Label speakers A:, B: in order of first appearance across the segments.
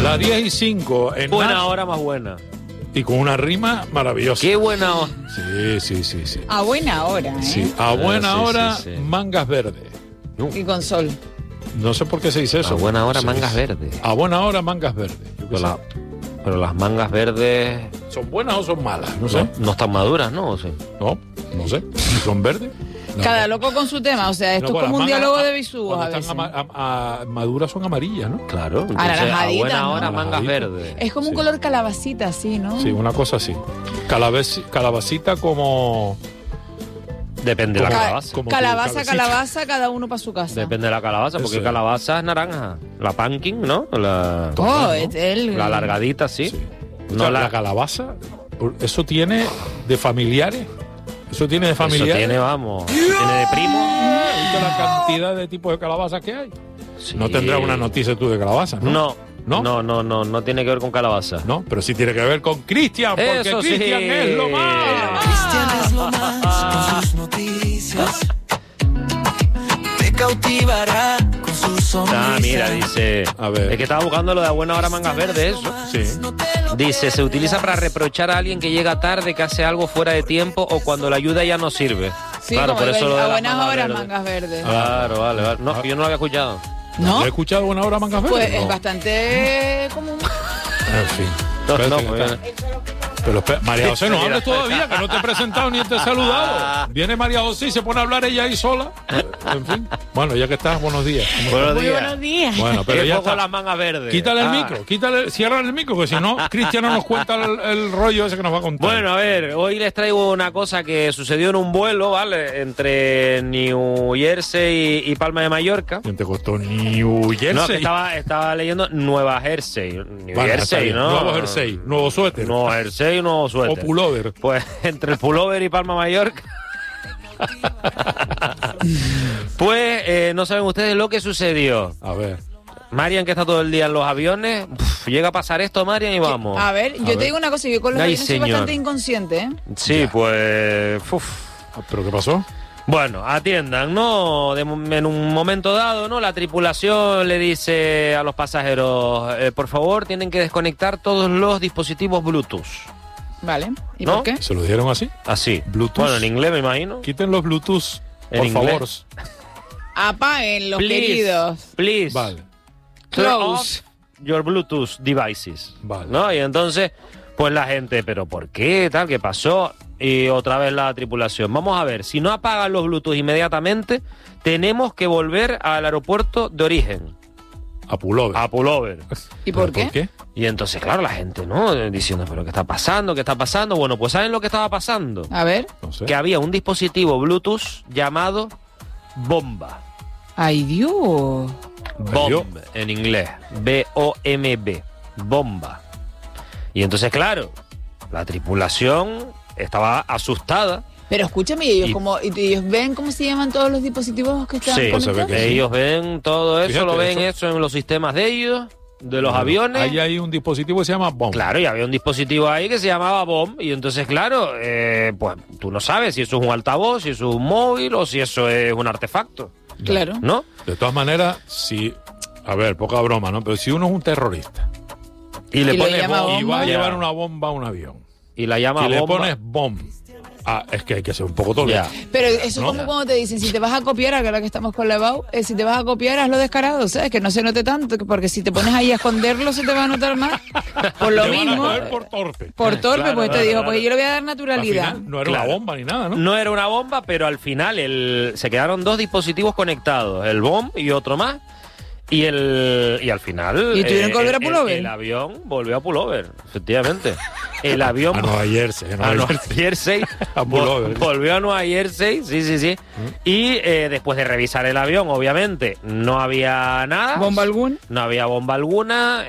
A: Las 10:05 en
B: Buena hora más buena.
A: Y con una rima maravillosa.
B: Qué buena hora.
A: Sí.
C: A buena hora, ¿eh?
A: Sí, a buena hora,
B: sí.
A: mangas verdes.
C: Y con sol.
A: No sé por qué se dice eso.
B: A buena hora,
A: Se
B: mangas
A: dice.
B: verdes.
A: A buena hora, mangas verdes. Yo qué sé.
B: Pero las mangas verdes
A: ¿Son buenas o son malas? No sé.
B: no están maduras, ¿no? ¿O sí?
A: No sé. ¿Son verdes? No.
C: Cada loco con su tema. O sea, esto
A: No,
C: es como un
A: las
C: diálogo
A: mangas,
C: de bisús a
A: cuando
C: veces.
A: están maduras son amarillas, ¿no?
B: Claro. Entonces, a
C: Anaranjaditas,
B: buena
C: ¿no?
B: hora, mangas
A: Anaranjaditas.
B: verdes.
C: Es como un
A: Sí.
C: color calabacita, así, ¿no?
A: Sí, una cosa así. Calabacita como...
B: Depende de la
A: Como-
B: calabaza.
A: como-
C: Calabaza, cada uno para su casa.
B: Depende de la calabaza, porque
A: Eso.
B: calabaza es naranja. La pumpkin, ¿no? La
C: Oh,
A: ¿no?
C: es él.
B: la alargadita, sí.
A: Sí.
B: No
A: la calabaza, eso tiene de familiares. Eso tiene de
B: Eso
A: familiares.
B: tiene, vamos. Tiene de primo.
A: ¿Viste la cantidad de tipos de calabazas que hay?
B: Sí.
A: No tendrás una noticia tú de calabazas, ¿no?
B: No tiene que ver con calabaza.
A: No, pero sí tiene que ver con Cristian, porque
B: Eso sí.
A: Cristian es lo más.
D: Cristian es lo más con sus noticias. Te cautivará con su sonrisa.
B: Ah, mira, dice.
A: A ver.
B: Es que estaba buscando lo de a buena hora mangas verdes, eso.
A: Sí.
B: Dice, se utiliza para reprochar a alguien que llega tarde, que hace algo fuera de tiempo o cuando la ayuda ya no sirve.
C: Sí,
B: claro,
C: como
B: por eso lo de
C: a
B: las
C: buenas
B: mangas
C: horas,
B: verdes.
C: mangas verdes.
B: Claro, vale. No, yo no lo había escuchado.
C: ¿No?
A: ¿He escuchado una hora mangas verdes?
C: Pues es
A: No.
C: bastante común.
A: En fin.
B: No,
A: Espérate que
B: pues,
A: está- Pero espera, María José, no
B: Mira.
A: hables todavía, que no te he presentado ni te he saludado. Viene María José y se pone a hablar ella ahí sola. En fin. Bueno, ya que estás, buenos días. ¿Cómo
B: Buenos
A: estás?
C: Muy
B: días.
C: buenos días.
A: Bueno, pero
B: Qué
A: ya
B: poco
A: está.
B: las mangas verdes.
A: Quítale el
B: Ah.
A: micro, cierra el micro, que si no, Cristian no nos cuenta el rollo ese que nos va a contar.
B: Bueno, a ver, hoy les traigo una cosa que sucedió en un vuelo, ¿vale? Entre New Jersey y Palma de Mallorca.
A: ¿Quién te costó New Jersey?
B: No, que estaba leyendo Nueva Jersey. New
A: Vale, está
B: Jersey,
A: bien.
B: ¿no?
A: Nuevo jersey, nuevo suéter.
B: Nuevo Jersey, nuevo
A: O
B: suéter.
A: pullover.
B: Pues entre el pullover y Palma Mallorca. Pues no saben ustedes lo que sucedió.
A: A ver.
B: Marian, que está todo el día en los aviones, llega a pasar esto, Marian, y vamos.
C: A ver, yo
A: ver.
C: te digo una cosa, yo con los
B: Ay,
C: aviones soy
B: señor.
C: bastante inconsciente, ¿eh?
B: Sí,
A: Ya.
B: pues... uf.
A: ¿Pero qué pasó?
B: Bueno, atiendan, ¿no? En un momento dado, ¿no? La tripulación le dice a los pasajeros, por favor, tienen que desconectar todos los dispositivos Bluetooth.
C: Vale. ¿Y
B: ¿No?
C: por qué?
A: ¿Se lo dijeron así?
B: Así.
A: Bluetooth.
B: Bueno, en inglés me imagino.
A: Quiten los Bluetooth,
B: ¿En
A: por
B: inglés?
A: favor.
C: Apaguen los
B: Please,
C: queridos.
B: Please.
A: Vale.
B: Turn
C: Close.
B: off your Bluetooth devices.
A: Vale.
B: ¿No? Y entonces, pues la gente, ¿pero por qué? Tal, ¿qué pasó? Y otra vez la tripulación. Vamos a ver, si no apagan los Bluetooth inmediatamente, tenemos que volver al aeropuerto de origen,
A: A pullover.
B: a pullover.
C: ¿Y por qué?
A: ¿Por qué?
B: Y entonces, claro, la gente, ¿no? Diciendo, ¿pero qué está pasando? ¿Qué está pasando? Bueno, pues ¿saben lo que estaba pasando?
C: A ver.
A: No sé.
B: Que había un dispositivo Bluetooth llamado bomba.
C: Ay, Dios.
B: Bomb, en inglés. B-O-M-B. Bomba. Y entonces, claro, la tripulación estaba asustada.
C: Pero escúchame, ellos
B: Y-
C: como ellos ven cómo se llaman todos los dispositivos que están
B: Sí,
A: pues se ve
C: conectados.
A: que sí.
B: ellos ven todo eso,
A: Fíjate,
B: lo ven
A: eso-
B: eso en los sistemas de ellos, de los aviones.
A: Ahí hay un dispositivo que se llama bomb.
B: Claro, y había un dispositivo ahí que se llamaba bomb, y entonces, claro, pues tú no sabes si eso es un altavoz, si eso es un móvil o si eso es un artefacto,
C: Claro.
B: ¿no?
A: De todas maneras, si... A ver, poca broma, ¿no? Pero si uno es un terrorista
B: Y le
C: Y le
B: pones
C: llama
B: bomb
A: y va a
C: bomba.
A: llevar una bomba a un avión
B: y la llama
A: y le
B: bomba.
A: pones bomb, es que hay que ser un poco tolerante.
B: Ya.
C: Pero eso
A: No.
C: es como cuando te dicen, si te vas a copiar, ahora que estamos con la EBAU, si te vas a copiar, hazlo descarado, ¿sabes? Que no se note tanto, porque si te pones ahí a esconderlo, se te va a notar más. Por lo
A: Te van a
C: mismo,
A: coger por torpe.
C: por torpe,
B: Claro,
C: pues te
B: claro,
C: dijo,
B: claro.
C: pues yo le voy a dar
A: Al
C: naturalidad.
A: final no era
B: Claro.
A: una bomba ni nada, ¿no?
B: No era una bomba, pero al final se quedaron dos dispositivos conectados, el bomb y otro más. Y al final...
C: ¿Y tuvieron que volver a pullover?
B: El avión volvió a pullover, efectivamente. El avión...
A: A Nueva Jersey. A
B: a
A: Nueva
B: Nueva
A: Jersey.
B: Jersey.
A: A pullover.
B: Volvió a Nueva Jersey, sí. Y después de revisar el avión, obviamente, no había nada.
C: ¿Bomba alguna?
B: No había bomba alguna,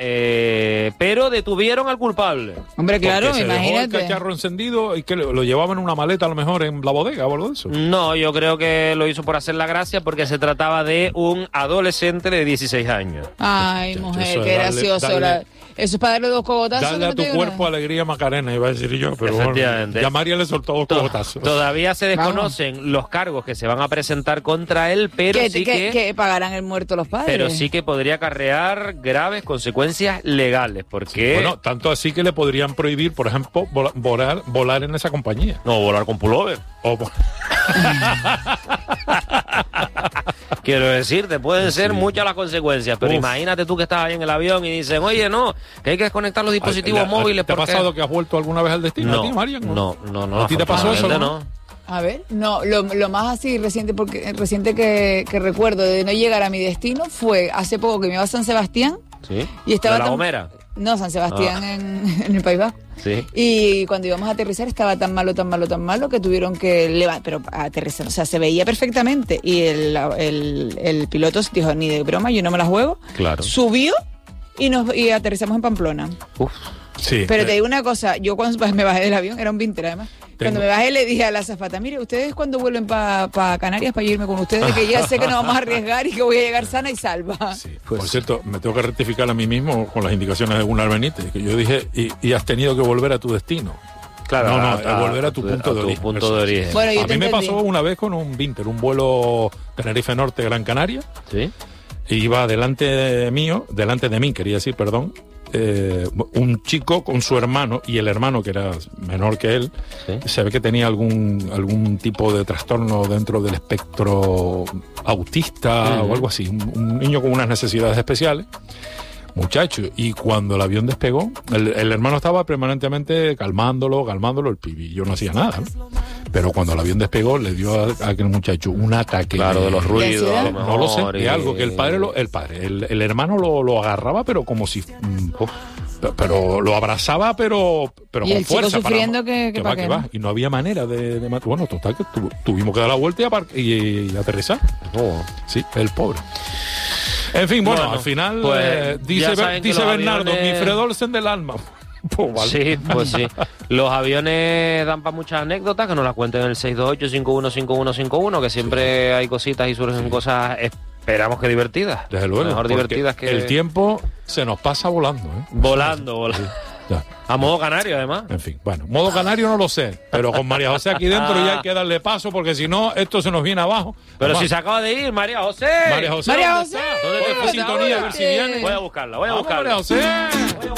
B: pero detuvieron al culpable.
C: Hombre, claro,
A: Porque se dejó el
C: imagínate.
A: cacharro encendido y que lo llevaban en una maleta a lo mejor en la bodega o algo de eso.
B: No, yo creo que lo hizo por hacer la gracia porque se trataba de un adolescente de 16 años.
C: Ay,
A: Muchacho,
C: mujer,
A: eso
C: qué
A: es darle-
C: gracioso.
A: darle-
C: Eso es para darle 2 cogotazos.
A: Dale a
C: que no
A: tu
C: te digo
A: cuerpo
C: nada.
A: alegría, Macarena, iba a decir yo, pero bueno,
B: Efectivamente.
A: ya María le soltó 2 cogotazos.
B: Todavía se desconocen los cargos que se van a presentar contra él, pero
C: que pagarán el muerto los padres.
B: pero sí que podría acarrear graves consecuencias legales, porque
A: Bueno, tanto así que le podrían prohibir, por ejemplo, volar en esa compañía.
B: no volar con pullover.
A: O,
B: Quiero decirte, pueden ser muchas las consecuencias, pero
A: Uf.
B: imagínate tú que estás ahí en el avión y dicen, oye, no, que hay que desconectar los dispositivos móviles.
A: ¿Te ha
B: porque...
A: pasado que has vuelto alguna vez al destino?
B: No,
A: ¿A ti, María?
B: no.
A: ¿A ti te pasó eso?
B: afortunadamente
A: No?
C: A ver, no, lo más así reciente que recuerdo de no llegar a mi destino fue hace poco que me iba a San Sebastián
B: Sí.
C: y estaba
B: ¿De La
C: tan-
B: Gomera?
C: No, San Sebastián en el País Vasco.
B: Sí.
C: Y cuando íbamos a aterrizar estaba tan malo que tuvieron que levantar, pero aterrizar, o sea, se veía perfectamente. Y el piloto dijo, ni de broma, yo no me la juego.
B: Claro.
C: Subió y aterrizamos en Pamplona.
B: Uf.
A: Sí.
C: Pero te digo una cosa, yo cuando me bajé del avión, era un Vinter además, cuando me bajé le dije a la azafata, mire, ustedes cuando vuelven para Canarias para irme con ustedes, que ya sé que nos vamos a arriesgar y que voy a llegar sana y salva.
A: Sí. Por cierto, me tengo que rectificar a mí mismo con las indicaciones de Gunnar Benítez, que yo dije, y has tenido que volver a tu destino.
B: Claro,
A: No, volver a tu punto de origen.
B: punto de origen.
C: Bueno, yo
A: A
C: te
A: mí me
C: entendí.
A: pasó una vez con un Vinter, un vuelo Tenerife Norte Gran Canaria,
B: Sí.
A: y iba delante de mí, quería decir, perdón, un chico con su hermano, y el hermano, que era menor que él,
B: Sí.
A: se ve que tenía algún tipo de trastorno dentro del espectro autista o algo así, un niño con unas necesidades especiales. Muchacho, y cuando el avión despegó, el hermano estaba permanentemente calmándolo, el pibi, yo no hacía nada, ¿no? Pero cuando el avión despegó, le dio a aquel muchacho un ataque.
B: Claro, de los ruidos.
C: ansiedad?
B: a lo
A: No lo sé,
B: mejor,
A: de algo que el hermano lo agarraba, pero como si, pero lo abrazaba, pero
C: Y
A: con
C: el chico
A: fuerza.
C: sufriendo que
A: que
C: pa'
A: va,
C: qué,
A: que
C: ¿no?
A: va. Y no había manera de matar. Bueno, total, que tuvimos que dar la vuelta y aterrizar.
B: Oh.
A: Sí, el pobre. En fin, bueno,
B: Bueno,
A: al final
B: pues, ya
A: dice
B: saben que
A: dice
B: los
A: Bernardo,
B: aviones-
A: mi Fredolsen del alma. Pues vale.
B: Sí, pues sí. Los aviones dan para muchas anécdotas, que nos las cuenten en el 628-515151, que siempre hay cositas y surgen cosas, esperamos que divertidas.
A: Desde luego.
B: Mejor
A: porque
B: divertidas que...
A: el tiempo se nos pasa volando, ¿eh?
B: Volando.
A: Ya.
B: A modo canario, además.
A: En fin, bueno, modo canario no lo sé, pero con María José aquí dentro ya hay que darle paso, porque si no, esto se nos viene abajo.
B: Pero
A: Además,
B: si se acaba de ir, María José.
A: María José,
C: María
A: ¿dónde
C: José,
A: está?
B: ¿dónde te
A: Ponle
B: fuiste?
A: sintonía, a ver si viene.
B: Voy a buscarla, voy a
A: Vamos,
B: buscarla.
A: María José.